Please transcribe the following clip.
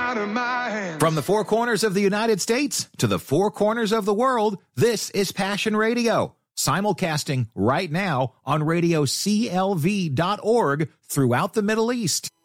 out of my hands. From the four corners of the United States to the four corners of the world, this is Passion Radio, simulcasting right now on radio CLV.org throughout the Middle East.